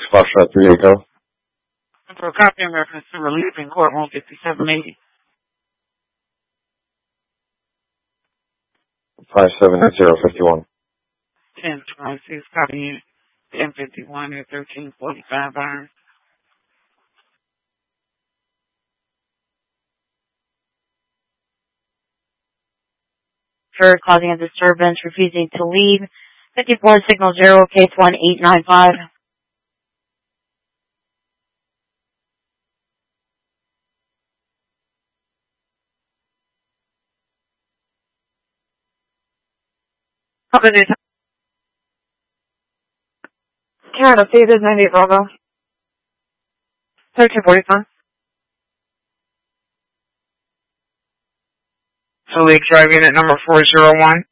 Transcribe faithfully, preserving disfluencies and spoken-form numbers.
Foxtrot three eight zero. For a copy in reference to relief in courtroom fifty-seven eighty. five seven zero five one. ten twenty-six, copy ten fifty-one at thirteen forty-five hours. For causing a disturbance, refusing to leave. fifty-four signal zero, case one eight nine five. Canada, Theater ninety-eight Bravo. thirteen forty-five. Philippe driving at number four zero one.